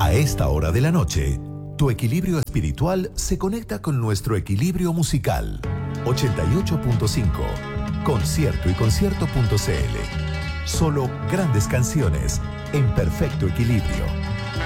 A esta hora de la noche, tu equilibrio espiritual se conecta con nuestro equilibrio musical. 88.5, concierto y concierto.cl. Solo grandes canciones en perfecto equilibrio.